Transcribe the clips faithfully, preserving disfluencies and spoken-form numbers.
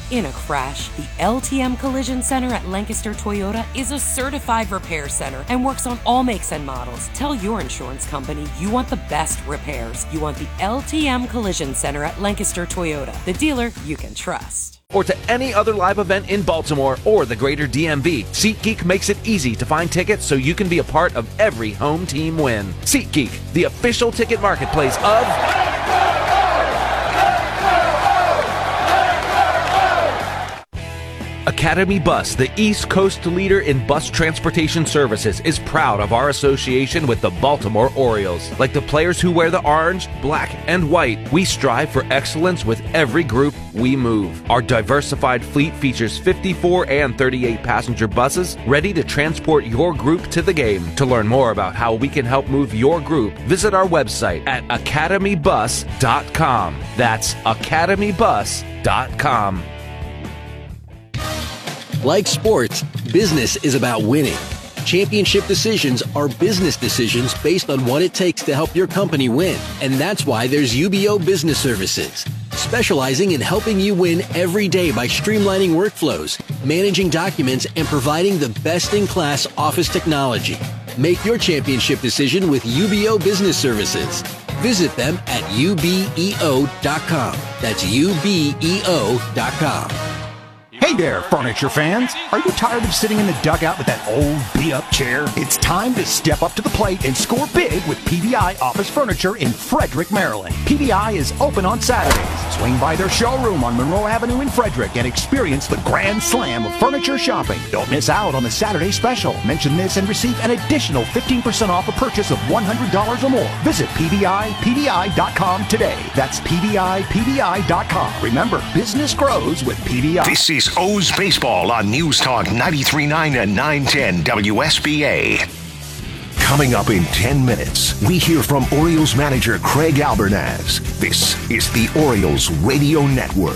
In a crash, the L T M Collision Center at Lancaster Toyota is a certified repair center and works on all makes and models. Tell your insurance company you want the best repairs. You want the L T M Collision Center at Lancaster Toyota, the dealer you can trust. Or to any other live event in Baltimore or the greater D M V, SeatGeek makes it easy to find tickets so you can be a part of every home team win. SeatGeek, the official ticket marketplace of... Academy Bus, the East Coast leader in bus transportation services, is proud of our association with the Baltimore Orioles. Like the players who wear the orange, black, and white, we strive for excellence with every group we move. Our diversified fleet features fifty-four and thirty-eight passenger buses ready to transport your group to the game. To learn more about how we can help move your group, visit our website at academy bus dot com. That's academy bus dot com. Like sports, business is about winning. Championship decisions are business decisions based on what it takes to help your company win. And that's why there's U B O Business Services, specializing in helping you win every day by streamlining workflows, managing documents, and providing the best-in-class office technology. Make your championship decision with U B O Business Services. Visit them at U B E O dot com. That's U B E O dot com. Hey there, furniture fans. Are you tired of sitting in the dugout with that old beat-up chair? It's time to step up to the plate and score big with P V I Office Furniture in Frederick, Maryland. P V I is open on Saturdays. Swing by their showroom on Monroe Avenue in Frederick and experience the grand slam of furniture shopping. Don't miss out on the Saturday special. Mention this and receive an additional fifteen percent off a purchase of one hundred dollars or more. Visit P V I P V I dot com today. That's P V I P V I dot com. Remember, business grows with P V I. This is O's Baseball on News Talk ninety-three point nine and nine ten W S B A. Coming up in ten minutes, we hear from Orioles manager Craig Albernaz. This is the Orioles Radio Network.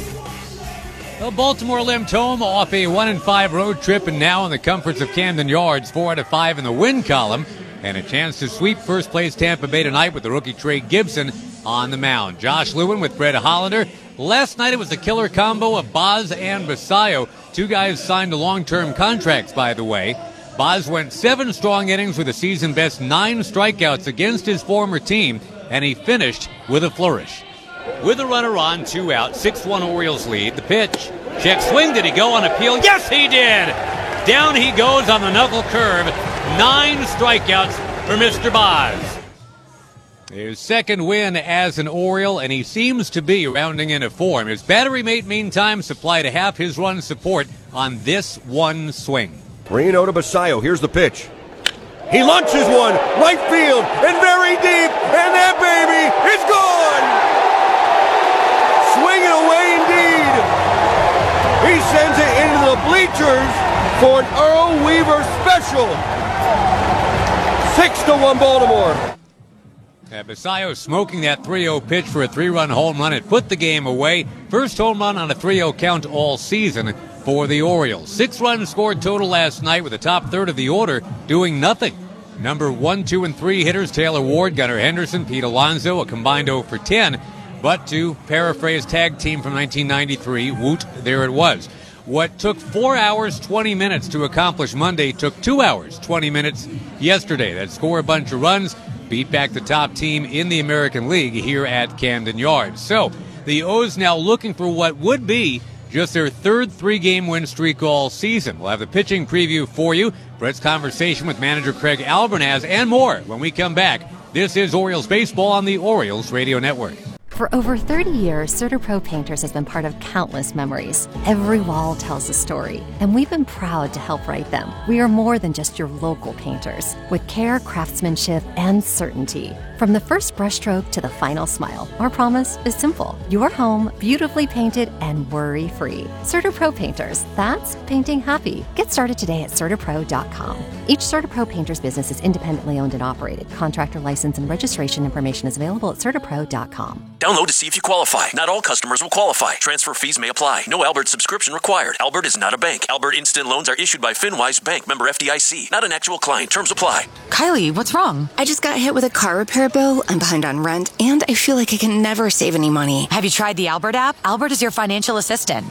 The Baltimore limped home off a one and five road trip and now in the comforts of Camden Yards, four out of five in the win column, and a chance to sweep first place Tampa Bay tonight with the rookie Trey Gibson on the mound. Josh Lewin with Brett Hollander. Last night it was a killer combo of Boz and Basayo. Two guys signed to long-term contracts, by the way. Boz went seven strong innings with a season-best nine strikeouts against his former team, and he finished with a flourish. With a runner on, two out, six one Orioles lead. The pitch. Check swing. Did he go on appeal? Yes, he did! Down he goes on the knuckle curve. Nine strikeouts for Mister Boz. His second win as an Oriole, and he seems to be rounding into form. His battery mate, meantime, supplied half his run support on this one swing. Reno to Basayo. Here's the pitch. He launches one, right field, and very deep, and that baby is gone! Swing it away indeed. He sends it into the bleachers for an Earl Weaver special. Six to one Baltimore. Uh, Basayo smoking that three oh pitch for a three-run home run. It put the game away. First home run on a three oh count all season for the Orioles. Six runs scored total last night with the top third of the order doing nothing. Number one, two, and three hitters, Taylor Ward, Gunnar Henderson, Pete Alonso, a combined oh for ten. But to paraphrase tag team from nineteen ninety-three, woot, there it was. What took four hours, twenty minutes to accomplish Monday took two hours, twenty minutes yesterday. That score a bunch of runs, beat back the top team in the American League here at Camden Yards. So the O's now looking for what would be just their third three-game win streak all season. We'll have the pitching preview for you, Brett's conversation with manager Craig Albernaz, and more when we come back. This is Orioles Baseball on the Orioles Radio Network. For over thirty years, CertaPro Painters has been part of countless memories. Every wall tells a story, and we've been proud to help write them. We are more than just your local painters, with care, craftsmanship, and certainty. From the first brushstroke to the final smile, our promise is simple. Your home, beautifully painted and worry-free. CertaPro Painters, that's painting happy. Get started today at CertaPro dot com. Each CertaPro Painters business is independently owned and operated. Contractor license and registration information is available at CertaPro dot com. Download to see if you qualify. Not all customers will qualify. Transfer fees may apply. No Albert subscription required. Albert is not a bank. Albert Instant Loans are issued by FinWise Bank, member F D I C. Not an actual client. Terms apply. Kylie, what's wrong? I just got hit with a car repair bill. I'm behind on rent, and I feel like I can never save any money. Have you tried the Albert app? Albert is your financial assistant.